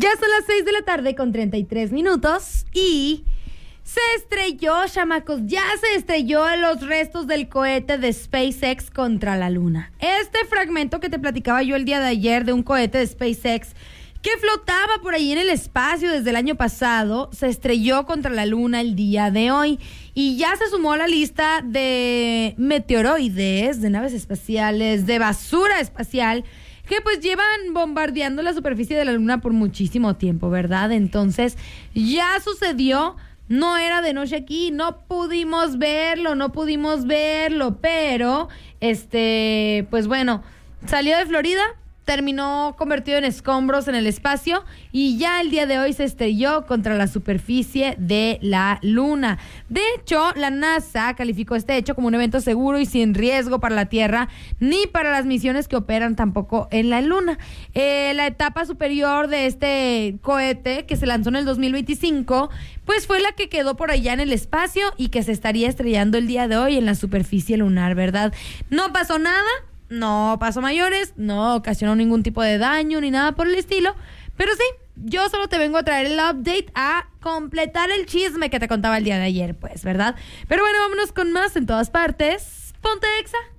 Ya son las 6 de la tarde con 33 minutos y se estrelló, chamacos, ya se estrelló los restos del cohete de SpaceX contra la Luna. Este fragmento que te platicaba yo el día de ayer de un cohete de SpaceX que flotaba por ahí en el espacio desde el año pasado, se estrelló contra la Luna el día de hoy y ya se sumó a la lista de meteoroides, de naves espaciales, de basura espacial, que pues llevan bombardeando la superficie de la Luna por muchísimo tiempo, ¿verdad? Entonces, ya sucedió, no era de noche aquí, no pudimos verlo, pero, pues bueno, salió de Florida, terminó convertido en escombros en el espacio y ya el día de hoy se estrelló contra la superficie de la Luna. De hecho, la NASA calificó este hecho como un evento seguro y sin riesgo para la Tierra ni para las misiones que operan tampoco en la Luna. La etapa superior de este cohete que se lanzó en el 2025 pues fue la que quedó por allá en el espacio y que se estaría estrellando el día de hoy en la superficie lunar, ¿verdad? No pasó nada. No pasó mayores, no ocasionó ningún tipo de daño ni nada por el estilo, pero sí, yo solo te vengo a traer el update a completar el chisme que te contaba el día de ayer, pues, ¿verdad? Pero bueno, vámonos con más en todas partes. Ponte Exa.